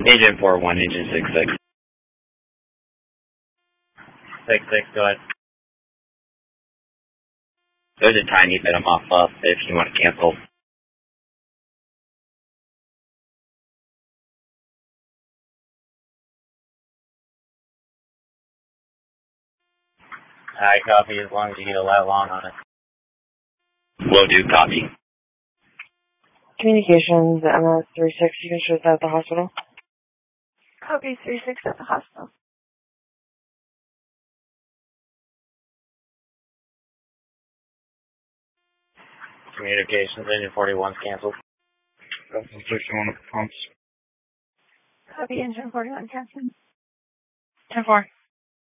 Agent 4-1, Agent 6-6. 6-6, go ahead. There's a tiny bit of off up if you want to cancel. I copy as long as you get a lat long on it. Will do, copy. Communications, MS 36, you can show that at the hospital. Copy 36 at the hospital. Communications, Engine 41's canceled. That's 61 at the pumps. Copy Engine 41 canceled. 10-4.